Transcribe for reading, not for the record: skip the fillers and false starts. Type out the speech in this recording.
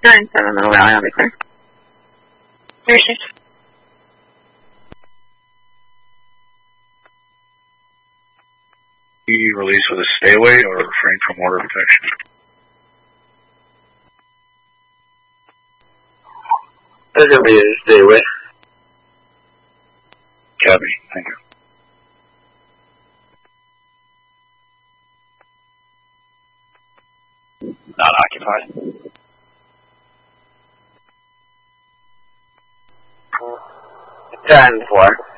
9-7 Middle Valley, I'll be clear. Clear 6. Be released with a stay away or refrain from order of protection. There's going to be a stay away. Copy. Thank you. Not occupied. 10-4.